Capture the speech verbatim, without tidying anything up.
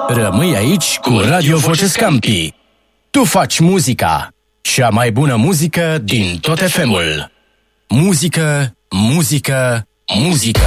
Rămâi aici cu Radio Voce Scampi. Tu faci muzica, cea mai bună muzică din tot F M-ul. Muzică, muzică, muzică.